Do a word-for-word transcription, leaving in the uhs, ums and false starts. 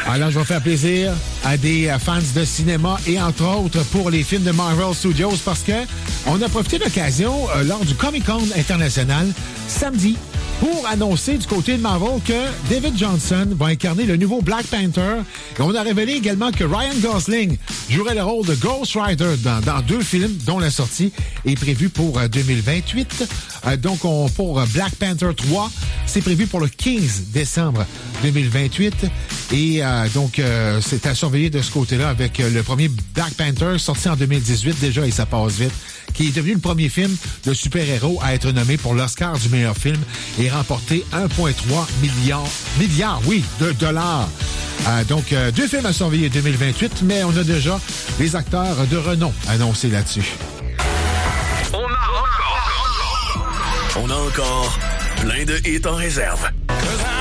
Alors, je vais faire plaisir à des fans de cinéma et entre autres pour les films de Marvel Studios parce que on a profité de l'occasion euh, lors du Comic-Con international samedi pour annoncer du côté de Marvel que David Johnson va incarner le nouveau Black Panther. Et on a révélé également que Ryan Gosling jouerait le rôle de Ghost Rider dans, dans deux films dont la sortie est prévue pour euh, deux mille vingt-huit. Euh, donc, on, pour euh, Black Panther trois, c'est prévu pour le quinze décembre deux mille vingt-huit. Et euh, donc, euh, c'est à surveiller de ce côté-là avec euh, le premier Black Panther sorti en deux mille dix-huit déjà, et ça passe vite, qui est devenu le premier film de super-héros à être nommé pour l'Oscar du meilleur film et remporter un virgule trois milliard, milliard, oui, de dollars. Euh, donc, euh, deux films à surveiller deux mille vingt-huit, mais on a déjà les acteurs de renom annoncés là-dessus. On a encore... On a encore plein de hits en réserve.